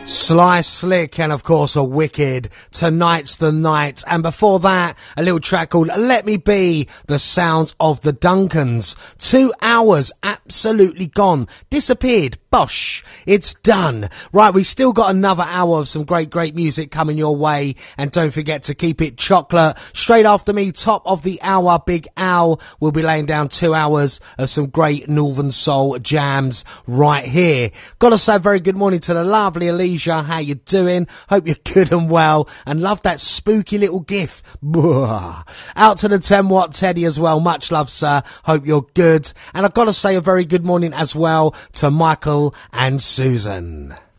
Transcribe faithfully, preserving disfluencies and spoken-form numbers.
Sly Slick and of course a Wicked, Tonight's the Night, and before that a little track called Let Me Be, the sounds of the Duncans. Two hours absolutely gone, disappeared, bosh, it's done. Right, we still got another hour of some great great music coming your way, and don't forget to keep it chocolate. Straight after me, top of the hour, Big Al will be laying down two hours of some great Northern Soul jams right here. Gotta say a very good morning to the lovely Alicia. How you doing? Hope you're good and well, and love that spooky little gif. Bwah. Out to the ten watt Teddy as well. Much love, sir. Hope you're good. And I've got to say a very good morning as well to Michael and Susan.